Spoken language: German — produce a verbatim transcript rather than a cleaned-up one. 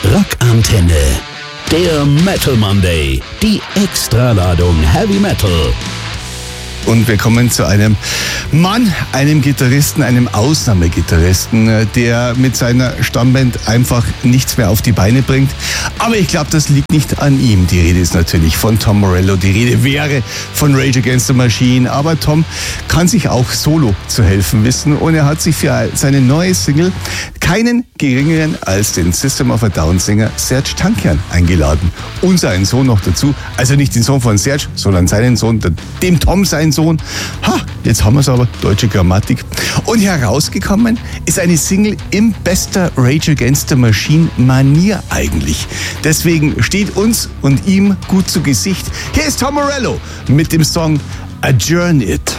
Rockantenne. Der Metal Monday. Die Extraladung Heavy Metal. Und wir kommen zu einem Mann, einem Gitarristen, einem Ausnahmegitarristen, der mit seiner Stammband einfach nichts mehr auf die Beine bringt. Aber ich glaube, das liegt nicht an ihm. Die Rede ist natürlich von Tom Morello. Die Rede wäre von Rage Against the Machine. Aber Tom kann sich auch solo zu helfen wissen. Und er hat sich für seine neue Single keinen geringeren als den System of a Down Sänger Serj Tankian eingeladen. Und seinen Sohn noch dazu. Also nicht den Sohn von Serj, sondern seinen Sohn, dem Tom seinen Sohn. Ha, jetzt haben wir es aber, deutsche Grammatik. Und herausgekommen ist eine Single im bester Rage Against the Machine Manier eigentlich. Deswegen steht uns und ihm gut zu Gesicht. Hier ist Tom Morello mit dem Song Adjourn It.